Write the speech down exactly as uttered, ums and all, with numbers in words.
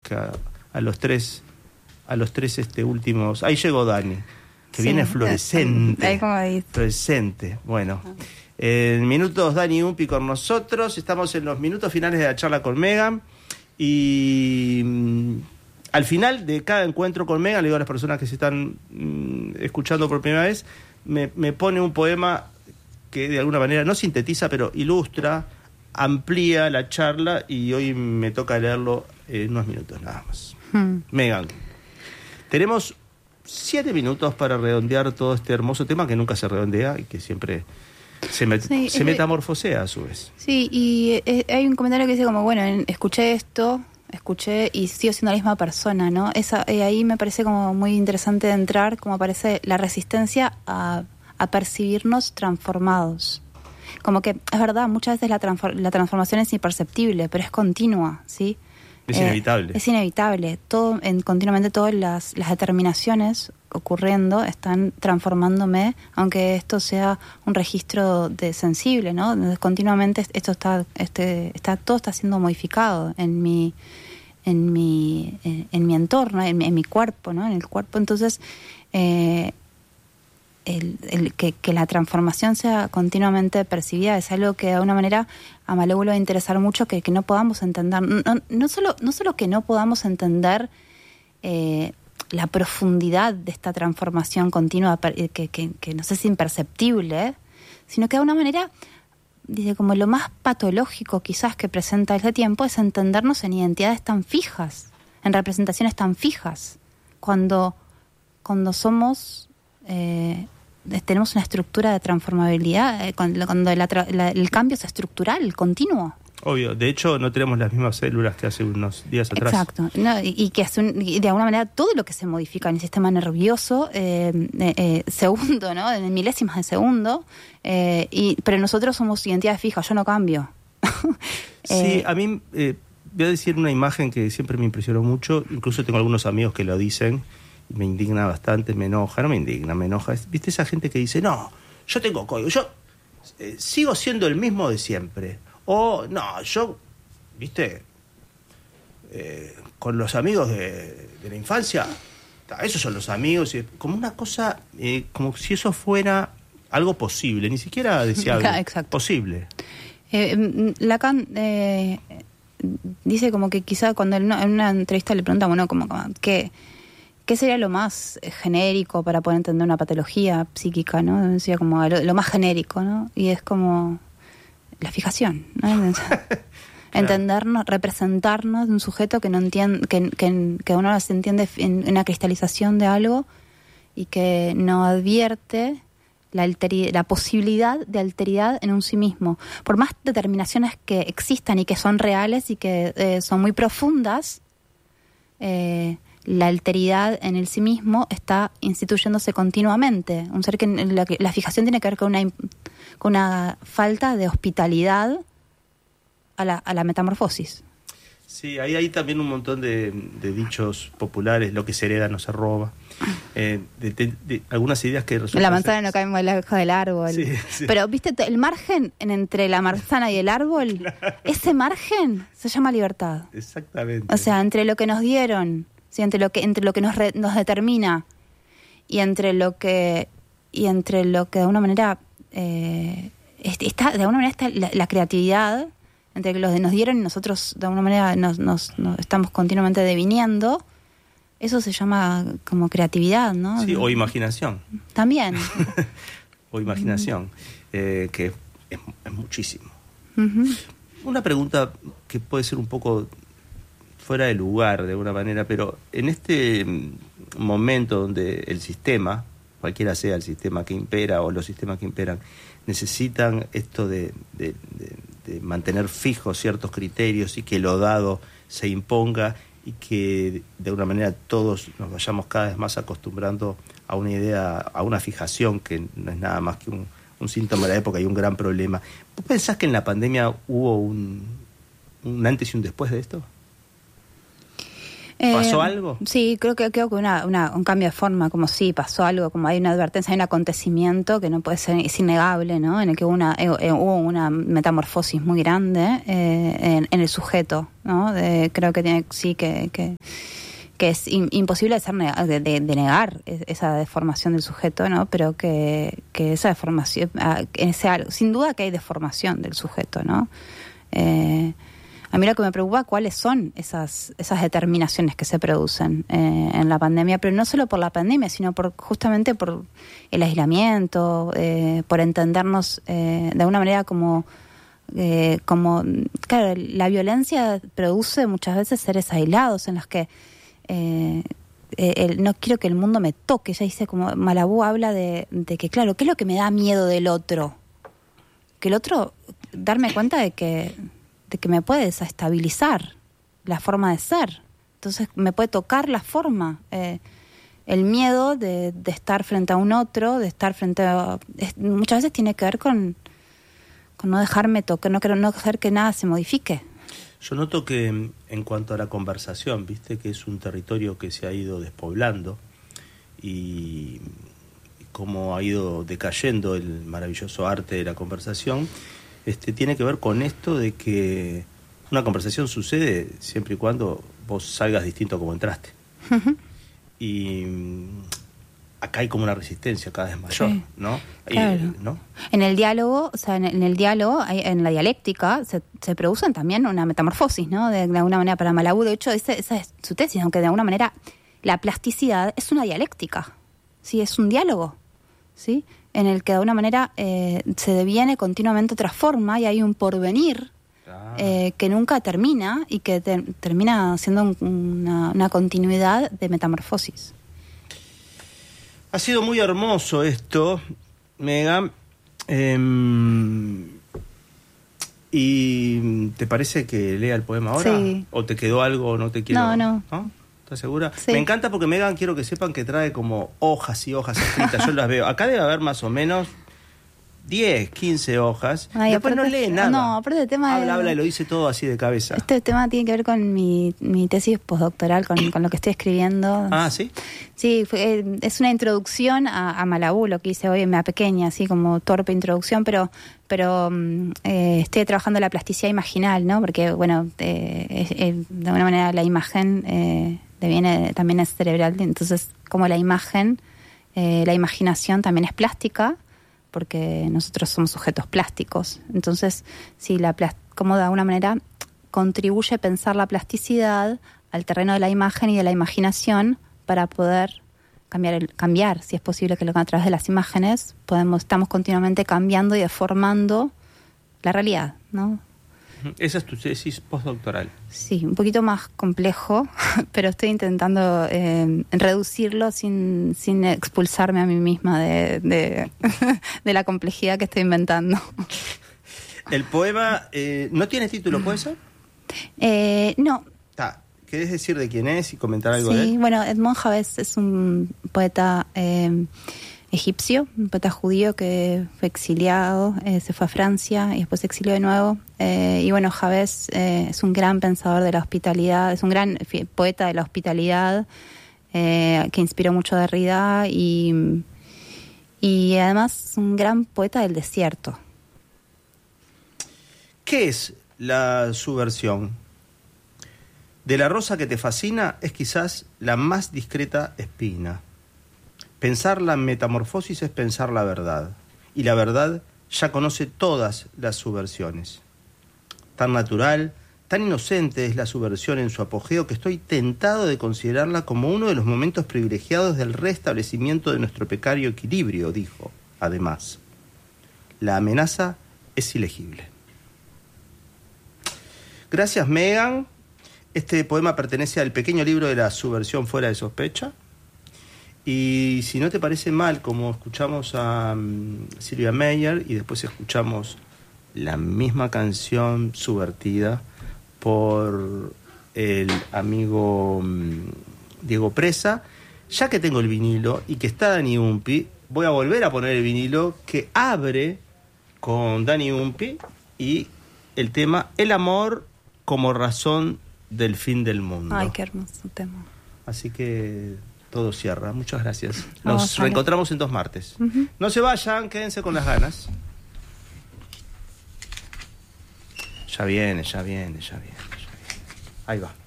que a, a los tres, a los tres este últimos... Ahí llegó Dani, que sí, viene fluorescente. Ahí como dice. Fluorescente, bueno. En minutos Dani Umpi con nosotros, estamos en los minutos finales de la charla con Megan y mmm, al final de cada encuentro con Megan, le digo a las personas que se están mmm, escuchando por primera vez, me, me pone un poema que de alguna manera no sintetiza, pero ilustra, amplía la charla y hoy me toca leerlo en unos minutos nada más. Hmm. Megan, tenemos siete minutos para redondear todo este hermoso tema que nunca se redondea y que siempre se, met- sí, se metamorfosea a su vez. Sí, y eh, hay un comentario que dice como, bueno, escuché esto, escuché y sigo siendo la misma persona, ¿no? Esa, eh, ahí me parece como muy interesante de entrar, como aparece la resistencia a, a percibirnos transformados. Como que, es verdad, muchas veces la, transfor- la transformación es imperceptible, pero es continua, ¿sí? Es eh, inevitable. Es inevitable. Todo, en, continuamente todas las, las determinaciones ocurriendo están transformándome, aunque esto sea un registro de sensible, ¿no? Continuamente esto está, este, está, todo está siendo modificado en mi, en mi, en, en mi entorno, en, en mi cuerpo, ¿no? En el cuerpo. Entonces, eh, El, el que, que la transformación sea continuamente percibida es algo que de alguna manera a Malou le va a interesar mucho, que, que no podamos entender, no, no, solo, no solo que no podamos entender eh, la profundidad de esta transformación continua que, que, que no sé si es imperceptible, sino que de alguna manera, dice, como lo más patológico quizás que presenta este tiempo es entendernos en identidades tan fijas, en representaciones tan fijas, cuando, cuando somos... Eh, tenemos una estructura de transformabilidad eh, cuando, cuando la tra- la, el cambio es estructural, continuo. Obvio, de hecho no tenemos las mismas células que hace unos días atrás. Exacto, no, y, y que hace un, y de alguna manera todo lo que se modifica en el sistema nervioso, eh, eh, eh, segundo, ¿no? En milésimas de segundo, eh, y, pero nosotros somos identidades fijas, yo no cambio. Sí, eh, a mí, eh, voy a decir una imagen que siempre me impresionó mucho, incluso tengo algunos amigos que lo dicen, me indigna bastante, me enoja, no me indigna, me enoja. ¿Viste esa gente que dice, no, yo tengo código, yo eh, sigo siendo el mismo de siempre? O, no, yo, ¿viste? Eh, con los amigos de, de la infancia, esos son los amigos, como una cosa, eh, como si eso fuera algo posible, ni siquiera deseable, Exacto. Posible. Eh, Lacan eh, dice como que quizá cuando en una, en una entrevista le pregunta, bueno, como, como ¿qué, ¿qué sería lo más genérico para poder entender una patología psíquica, ¿no? Decía como lo, lo más genérico, ¿no? Y es como la fijación, ¿no? Claro. Entendernos, representarnos de un sujeto que no entiende, que, que, que uno se entiende en una cristalización de algo y que no advierte la, alteri- la posibilidad de alteridad en un sí mismo. Por más determinaciones que existan y que son reales y que eh, son muy profundas, eh, la alteridad en el sí mismo está instituyéndose continuamente. Un ser que la, la fijación tiene que ver con una, con una falta de hospitalidad a la, a la metamorfosis. Sí, ahí hay también un montón de, de dichos populares, lo que se hereda no se roba, eh, de, de, de algunas ideas que resultan... La manzana ser... no cae en la hoja del árbol. Sí, sí. Pero, ¿viste? El margen en, entre la manzana y el árbol, claro. Ese margen se llama libertad. Exactamente. O sea, entre lo que nos dieron, ¿sí? entre lo que entre lo que nos, re, nos determina y entre lo que y entre lo que de alguna manera eh, está de alguna manera está la, la creatividad, entre los que nos dieron y nosotros de alguna manera nos, nos, nos estamos continuamente deviniendo. Eso se llama como creatividad, ¿no? Sí, o imaginación. También. O imaginación, eh, que es, es muchísimo. Uh-huh. Una pregunta que puede ser un poco fuera de lugar de alguna manera, pero en este momento donde el sistema, cualquiera sea el sistema que impera o los sistemas que imperan, necesitan esto de, de, de, de mantener fijos ciertos criterios y que lo dado se imponga y que de alguna manera todos nos vayamos cada vez más acostumbrando a una idea, a una fijación que no es nada más que un, un síntoma de la época y un gran problema. ¿Vos pensás que en la pandemia hubo un, un antes y un después de esto? ¿Pasó Eh, algo? Sí, creo que creo que una, una, un cambio de forma, como sí, pasó algo, como hay una advertencia, hay un acontecimiento que no puede ser, es innegable, ¿no? En el que hubo una, eh, eh, hubo una metamorfosis muy grande eh, en, en el sujeto, ¿no? De, creo que tiene, sí, que, que, que es in, imposible de, ser neg- de, de, de negar esa deformación del sujeto, ¿no? Pero que, que esa deformación, en ese, sin duda que hay deformación del sujeto, ¿no? Eh, A mí lo que me preocupa cuáles son esas esas determinaciones que se producen eh, en la pandemia, pero no solo por la pandemia, sino por justamente por el aislamiento, eh, por entendernos eh, de alguna manera como, eh, como, claro, la violencia produce muchas veces seres aislados en los que eh, el, no quiero que el mundo me toque. Ella dice, como Malabú habla de, de que, claro, ¿qué es lo que me da miedo del otro? Que el otro, darme cuenta de que de que me puede desestabilizar la forma de ser. Entonces me puede tocar la forma, eh, el miedo de, de estar frente a un otro, de estar frente a... Es, muchas veces tiene que ver con, con no dejarme tocar, no, no dejar que nada se modifique. Yo noto que en cuanto a la conversación, viste que es un territorio que se ha ido despoblando y cómo ha ido decayendo el maravilloso arte de la conversación. Este, tiene que ver con esto de que una conversación sucede siempre y cuando vos salgas distinto a como entraste. Uh-huh. Y acá hay como una resistencia cada vez mayor, sí. ¿no? Claro. Y, ¿no? En el diálogo, o sea, en el, en el diálogo, en la dialéctica, se, se producen también una metamorfosis, ¿no? De, de alguna manera para Malabú. De hecho, esa, esa es su tesis, aunque de alguna manera la plasticidad es una dialéctica, ¿sí? Es un diálogo, ¿sí? En el que de alguna manera eh, se deviene continuamente otra forma y hay un porvenir ah. eh, que nunca termina y que te, termina siendo un, una, una continuidad de metamorfosis. Ha sido muy hermoso esto, Megan. Eh, ¿Y te parece que lea el poema ahora? Sí. ¿O te quedó algo o no te quiero? No, no. ¿No? ¿Estás segura? Sí. Me encanta porque Megan, quiero que sepan que trae como hojas y hojas escritas. Yo las veo. Acá debe haber más o menos diez, quince hojas. Ay, después no lee nada. No, aparte el tema... Habla, de... habla y lo dice todo así de cabeza. Este tema tiene que ver con mi, mi tesis postdoctoral, con, con lo que estoy escribiendo. Ah, ¿sí? Sí, fue, es una introducción a, a Malabú, lo que hice hoy en Mea Pequeña, así como torpe introducción, pero pero eh, estoy trabajando la plasticidad imaginal, ¿no? Porque, bueno, eh, eh, de alguna manera la imagen eh, deviene, también es cerebral, entonces como la imagen, eh, la imaginación también es plástica, porque nosotros somos sujetos plásticos. Entonces, sí, la plas- como de alguna manera contribuye a pensar la plasticidad al terreno de la imagen y de la imaginación para poder cambiar, el, cambiar si es posible que a través de las imágenes podemos estamos continuamente cambiando y deformando la realidad, ¿no? Esa es tu tesis postdoctoral. Sí, un poquito más complejo, pero estoy intentando eh, reducirlo sin, sin expulsarme a mí misma de, de, de la complejidad que estoy inventando. El poema eh, no tiene título, ¿puede ser? Eh, no. Ta. ¿Querés decir de quién es y comentar algo sí, de él? Sí, bueno, Edmond Javés es un poeta eh, egipcio, un poeta judío que fue exiliado, eh, se fue a Francia y después se exilió de nuevo. Eh, y bueno, Javés eh, es un gran pensador de la hospitalidad, es un gran poeta de la hospitalidad eh, que inspiró mucho a Derrida y, y además un gran poeta del desierto. ¿Qué es la subversión? De la rosa que te fascina es quizás la más discreta espina. Pensar la metamorfosis es pensar la verdad, y la verdad ya conoce todas las subversiones. Tan natural, tan inocente es la subversión en su apogeo que estoy tentado de considerarla como uno de los momentos privilegiados del restablecimiento de nuestro precario equilibrio, dijo. Además, la amenaza es ilegible. Gracias, Megan. Este poema pertenece al pequeño libro de la subversión fuera de sospecha. Y si no te parece mal, como escuchamos a um, Silvia Meyer y después escuchamos la misma canción subvertida por el amigo um, Diego Presa, ya que tengo el vinilo y que está Dani Umpi, voy a volver a poner el vinilo que abre con Dani Umpi y el tema El amor como razón del fin del mundo. Ay, qué hermoso tema. Así que todo cierra. Muchas gracias. No, Nos sale. reencontramos en dos martes. Uh-huh. No se vayan, quédense con las ganas. Ya viene, ya viene, ya viene, ya viene. Ahí va.